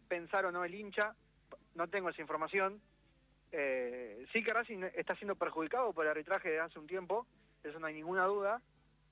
pensar o no el hincha, no tengo esa información. Sí que Racing está siendo perjudicado por el arbitraje de hace un tiempo, eso no hay ninguna duda.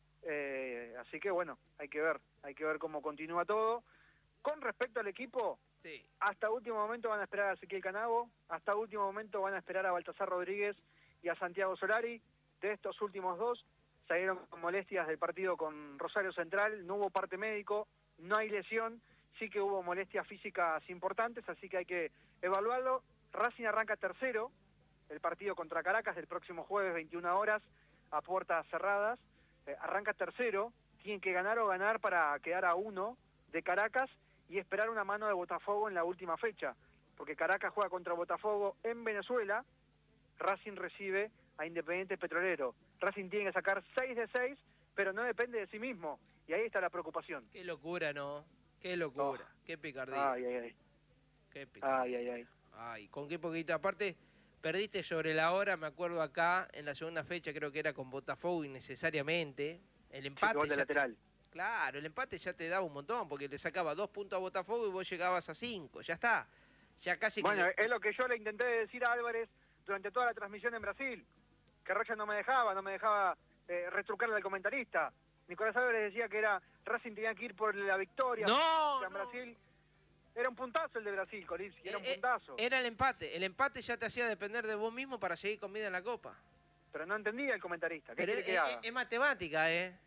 Así que bueno, hay que ver cómo continúa todo. Con respecto al equipo, Sí. hasta último momento van a esperar a Ezequiel Canavo, hasta último momento van a esperar a Baltasar Rodríguez y a Santiago Solari. De estos últimos dos salieron con molestias del partido con Rosario Central, no hubo parte médico, no hay lesión, sí que hubo molestias físicas importantes, así que hay que evaluarlo. Racing arranca tercero, el partido contra Caracas el próximo jueves 21 horas a puertas cerradas, arranca tercero, tienen que ganar o ganar para quedar a 1 de Caracas y esperar una mano de Botafogo en la última fecha, porque Caracas juega contra Botafogo en Venezuela, Racing recibe a Independiente Petrolero. Racing tiene que sacar 6 de 6, pero no depende de sí mismo, y ahí está la preocupación. Qué locura, ¿no? Qué locura, qué picardía. Ay. Qué picardía. Ay. Ay, con qué poquito. Aparte, perdiste sobre la hora, me acuerdo acá, en la segunda fecha, creo que era con Botafogo innecesariamente. El empate. Gol de lateral. Claro, el empate ya te daba un montón, porque le sacaba 2 puntos a Botafogo y vos llegabas a 5. Ya está. Ya casi Bueno, que... es lo que yo le intenté decir a Álvarez durante toda la transmisión en Brasil, que Rocha no me dejaba retrucarle al comentarista. Nicolás Álvarez decía que Racing tenía que ir por la victoria. No, en Brasil era un puntazo el de Brasil, Kolibski, era un puntazo. Era el empate ya te hacía depender de vos mismo para seguir con vida en la Copa. Pero no entendía el comentarista. ¿Qué Pero quiere que haga? es matemática, ¿eh?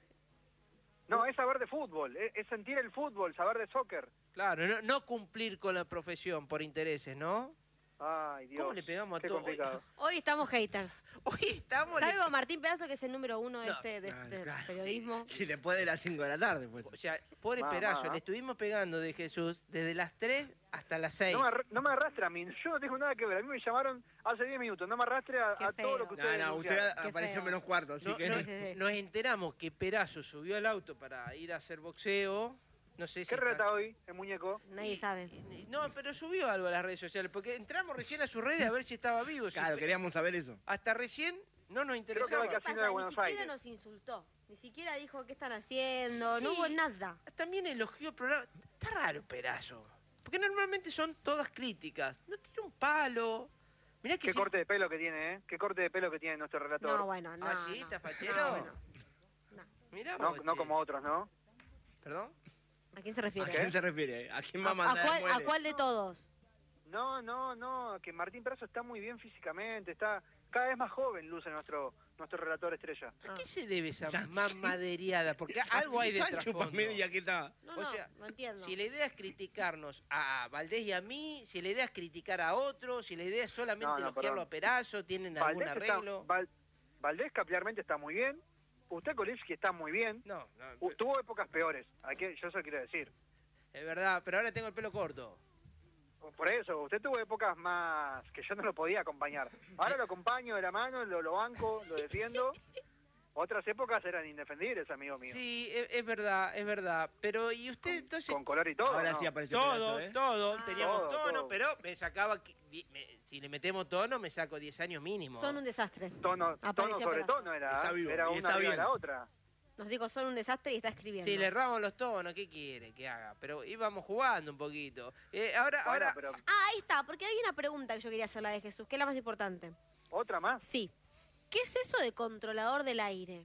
No, es saber de fútbol, es sentir el fútbol, saber de soccer. Claro, no cumplir con la profesión por intereses, ¿no? Ay, Dios. ¿Cómo le pegamos a qué todo? complicado. Hoy estamos haters. Hoy estamos... Salvo Martín Pedazo, que es el número 1 de No, este claro, periodismo. Sí, después de las 5 de la tarde, pues. O sea, pobre Mamá. Perazo, le estuvimos pegando de Jesús desde las 3 hasta las 6. No me arrastre a mí, yo no tengo nada que ver. A mí me llamaron hace 10 minutos, no me arrastre a Qué todo feo. lo que ustedes No, usted denunciaron. apareció feo. menos cuarto, así que... Nos enteramos que Perazo subió al auto para ir a hacer boxeo. No sé si... ¿Qué relata hoy el muñeco? Nadie sabe. No, pero subió algo a las redes sociales, porque entramos recién a sus redes a ver si estaba vivo. Claro, queríamos saber eso. Hasta recién no nos Creo que va interesaba. al ¿Qué Casino pasa? de Ni Buenos siquiera Aires. nos insultó. Ni siquiera dijo qué están haciendo. Sí. No hubo nada. También elogió el programa. Está raro, Perazo. Porque normalmente son todas críticas. No tiene un palo. Mirá que Qué sí- corte de pelo que tiene, ¿eh? Qué corte de pelo que tiene nuestro relator. No, bueno, no. ¿Ah, sí? no. ¿Está fachero? No, bueno. No. Mirá No, vos, no che. como otros, ¿no? ¿Perdón? ¿A quién se ¿A refiere? quién se refiere? ¿A quién va a ¿A mandar el muele? cuál de todos? No, que Martín Perazo está muy bien físicamente, está cada vez más joven, luce nuestro relator estrella. ¿A qué se debe esa mamadereada? Porque algo hay de Chancho pa' trasfondo. media que está. No, O no, sea, no entiendo. Si la idea es criticarnos a Valdés y a mí, si la idea es criticar a otro, si la idea es solamente No, elogiarlo perdón. a Perazo, tienen algún Valdés está- arreglo. Valdés capilarmente está muy bien, usted Kolibski está muy bien, No, tuvo épocas peores, yo eso quiero decir. es verdad, pero ahora tengo el pelo corto. Por eso, usted tuvo épocas más que yo no lo podía acompañar. Ahora lo acompaño de la mano, lo banco, lo defiendo. Otras épocas eran indefendibles, amigo mío. Sí, es verdad. Pero, ¿y usted entonces? Con color y todo. Ahora ¿no? sí apareció Perazo, Todo, ¿eh? todo. Teníamos Todo, tono, todo. pero me sacaba... si le metemos tono, me saco 10 años mínimo. Son un desastre. Tono Apareció sobre Perazo. tono Está vivo, era y una está arriba de bien. la otra. Nos dijo, son un desastre y está escribiendo. Si le erramos los tonos, ¿qué quiere que haga? Pero íbamos jugando un poquito. Ahora, Bueno, ahora... pero Ahí está, porque hay una pregunta que yo quería hacer la de Jesús, que es la más importante. otra más. Sí. ¿Qué es eso de controlador del aire?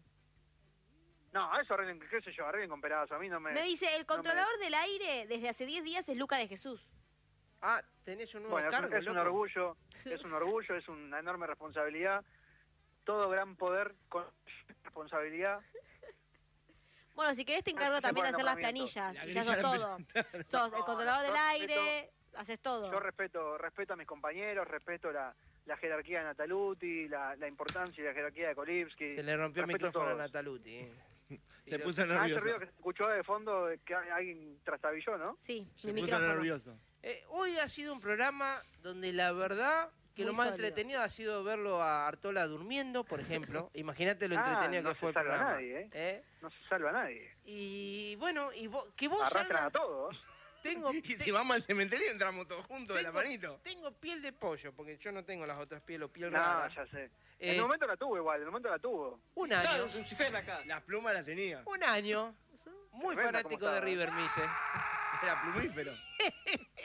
No, eso arreglen, qué sé yo, arreglen con Perazo. A mí no me... Me dice, el controlador del aire desde hace 10 días es Luca de Jesús. Ah, tenés un nuevo Bueno, cargo, es un loco. orgullo, es una enorme responsabilidad. Todo gran poder con responsabilidad. Bueno, si querés te encargo Gracias también de por hacer el las nombramiento. planillas. La Y ya grilla sos la todo. empezó- Sos el controlador del yo aire, haces todo. Yo respeto a mis compañeros, respeto la jerarquía de Nataluti, la importancia y la jerarquía de Kolibski. Se le rompió el Respeto micrófono a todos. Nataluti. Se puso Ese nervioso. ruido que se escuchó de fondo de que alguien trastabilló, ¿no? Sí, Se mi puso micrófono. nervioso. Hoy ha sido un programa donde la verdad que Muy lo más sólido. entretenido ha sido verlo a Artola durmiendo, por ejemplo. Imagínate lo entretenido no que fue se el salva programa. nadie, No se salva a nadie. Y bueno, que vos Arrastran salgas- a todos. tengo, Y si vamos al cementerio entramos todos juntos de la manito. tengo piel de pollo, porque yo no tengo las otras pieles o piel No, rara. ya sé. Eh, En un momento la tuvo igual, en un momento la tuvo. Un año. Las plumas las tenía. Un año. Muy Tremenda fanático como de estaba. River, me hice. Era plumífero.